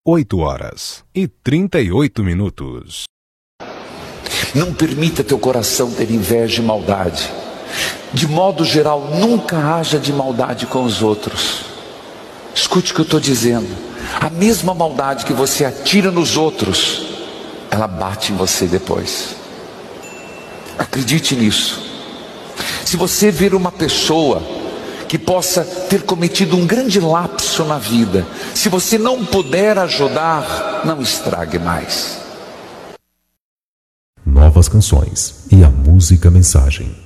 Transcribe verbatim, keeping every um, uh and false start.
oito horas e trinta e oito minutos. Não permita teu coração ter inveja e maldade. De modo geral, nunca haja de maldade com os outros. Escute o que eu estou dizendo. A mesma maldade que você atira nos outros, ela bate em você depois. Acredite nisso. Se você ver uma pessoa que possa ter cometido um grande lapso na vida, se você não puder ajudar, não estrague mais. Novas canções e a música mensagem.